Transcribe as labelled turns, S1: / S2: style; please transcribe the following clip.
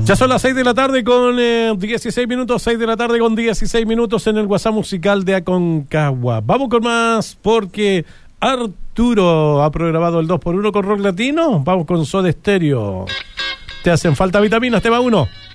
S1: Ya son las 6 de la tarde con 16 minutos, 6 de la tarde con 16 minutos en el WhatsApp musical de Aconcagua. Vamos con más porque Arturo ha programado el 2x1 con rock latino. Vamos con Soda Stereo. ¿Te hacen falta vitaminas? Tema 1.